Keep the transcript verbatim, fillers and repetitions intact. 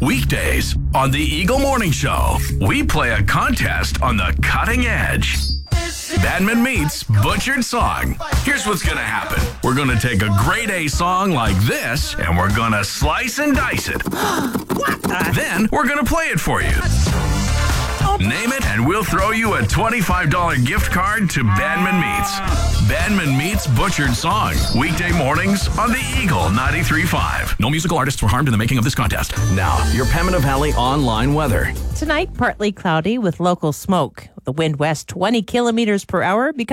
Weekdays on the Eagle Morning Show, we play a contest on the cutting edge. Badman meets Butchered Song. Here's what's going to happen. We're going to take a grade A song like this, and we're going to slice and dice it. Then we're going to play it for you. Name it, and we'll throw you a twenty-five dollars gift card to Badman Meets. Badman Meets Butchered Song. Weekday mornings on the Eagle ninety-three point five. No musical artists were harmed in the making of this contest. Now, your Pembina Valley online weather. Tonight, partly cloudy with local smoke. The wind west twenty kilometers per hour.